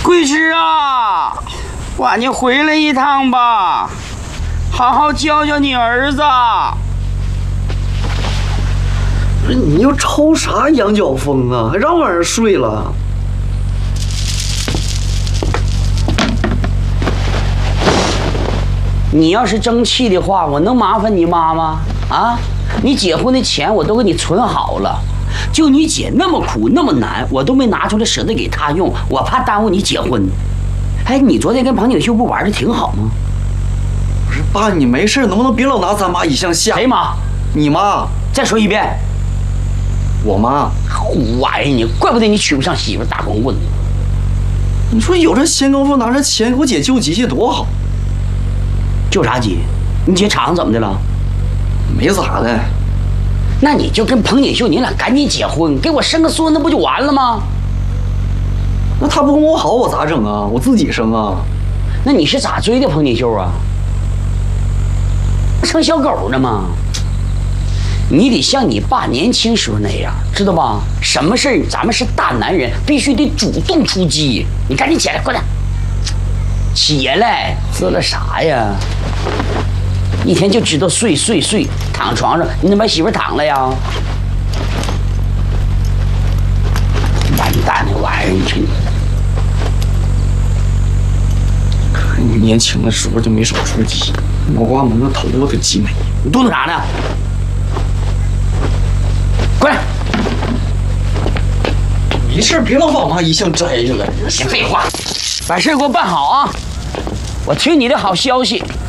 桂枝啊，晚你回来一趟吧，好好教教你儿子。 不是你又抽啥羊角风啊？还让晚上睡了？ 你要是争气的话，我能麻烦你妈吗？啊，你结婚的钱我都给你存好了。就你姐那么苦那么难，我都没拿出来舍得给她用，我怕耽误你结婚。哎，你昨天跟彭锦绣不玩的挺好吗？ 不是爸，你没事能不能别老拿咱妈一向吓？ 谁妈？ 你妈。 再说一遍。 我妈。 胡玩意你，怪不得你娶不上媳妇，大光棍。 你说有这闲工夫拿着钱给我姐救急去多好。 救啥急？你姐肠子怎么的了？ 没咋的。 那你就跟彭锦绣，你俩赶紧结婚，给我生个孙子不就完了吗？ 那他不跟我好，我咋整啊？我自己生啊。 那你是咋追的彭锦绣啊？成小狗呢吗？你得像你爸年轻时候那样，知道吧？什么事儿咱们是大男人，必须得主动出击。你赶紧起来，快点！起来，滋了啥呀？一天就知道睡，躺床上，你怎么把媳妇躺了呀？完蛋的玩意儿，你这！ 看你年轻的时候就没少出击，脑瓜蒙的头发可极美。 你嘟囔啥呢？快点！ 没事，别老把我妈一向摘下来。 别废话，把事给我办好啊！我听你的好消息，